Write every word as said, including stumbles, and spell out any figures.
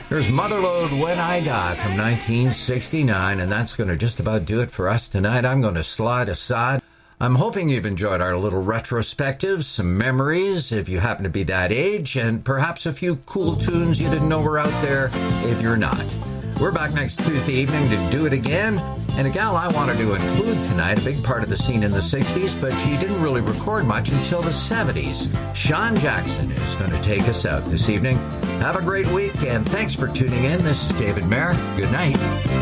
There's Motherlode When I Die from nineteen sixty-nine, and that's going to just about do it for us tonight. I'm going to slide aside. I'm hoping you've enjoyed our little retrospective, some memories if you happen to be that age, and perhaps a few cool tunes you didn't know were out there if you're not. We're back next Tuesday evening to do it again. And a gal I wanted to include tonight, a big part of the scene in the sixties, but she didn't really record much until the seventies. Sean Jackson is going to take us out this evening. Have a great week, and thanks for tuning in. This is David Mayer. Good night.